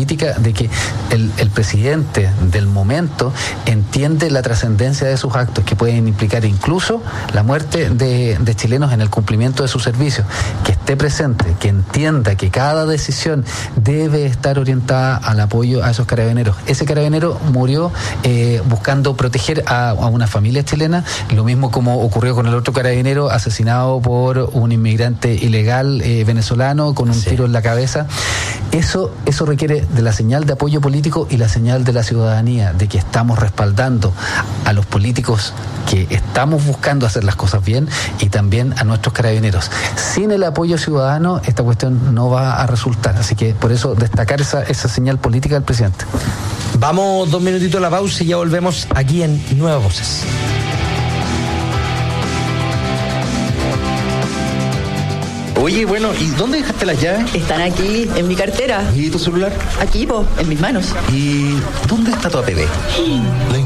política de que el presidente del momento entiende la trascendencia de sus actos, que pueden implicar incluso la muerte de chilenos en el cumplimiento de su servicio, que esté presente, que entienda que cada decisión debe estar orientada al apoyo a esos carabineros. Ese carabinero murió buscando proteger a una familia chilena, lo mismo como ocurrió con el otro carabinero asesinado por un inmigrante ilegal venezolano con un tiro en la cabeza. Eso requiere de la señal de apoyo político y la señal de la ciudadanía, de que estamos respaldando a los políticos que estamos buscando hacer las cosas bien y también a nuestros carabineros. Sin el apoyo ciudadano, esta cuestión no va a resultar. Así que por eso destacar esa señal política del presidente. Vamos 2 minutitos a la pausa y ya volvemos aquí en Nuevas Voces. Oye, bueno, ¿y dónde dejaste las llaves? Están aquí, en mi cartera. ¿Y tu celular? Aquí, en mis manos. ¿Y dónde está tu APB?